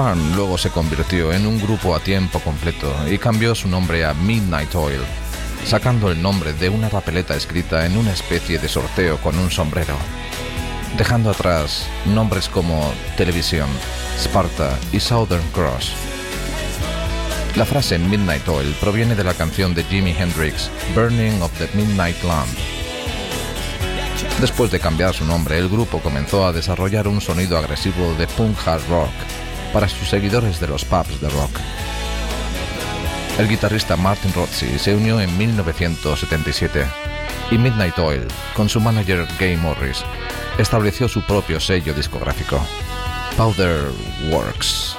Farm luego se convirtió en un grupo a tiempo completo y cambió su nombre a Midnight Oil, sacando el nombre de una papeleta escrita en una especie de sorteo con un sombrero, dejando atrás nombres como Televisión, Sparta y Southern Cross. La frase Midnight Oil proviene de la canción de Jimi Hendrix, Burning of the Midnight Lamp. Después de cambiar su nombre, el grupo comenzó a desarrollar un sonido agresivo de punk hard rock para sus seguidores de los pubs de rock. El guitarrista Martin Rotsey se unió en 1977 y Midnight Oil, con su manager Gay Morris, estableció su propio sello discográfico, Powder Works.